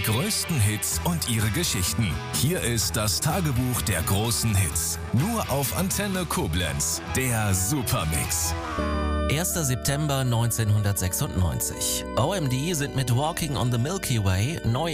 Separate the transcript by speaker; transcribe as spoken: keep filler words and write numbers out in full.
Speaker 1: größten Hits und ihre Geschichten. Hier ist das Tagebuch der großen Hits. Nur auf Antenne Koblenz. Der Supermix.
Speaker 2: erster September neunzehnhundertsechsundneunzig. O M D sind mit Walking on the Milky Way neu